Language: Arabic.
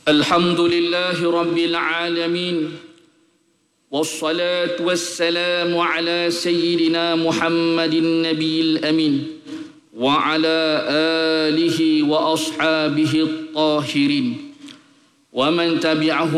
الحمد لله رب العالمين، والصلاة والسلام على سيدنا محمد النبي الأمين وعلى آله وأصحابه الطاهرين ومن تبعهم